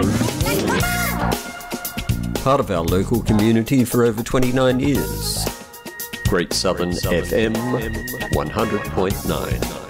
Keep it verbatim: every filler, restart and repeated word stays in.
Part of our local community for over twenty-nine years. Great Southern F M one hundred point nine.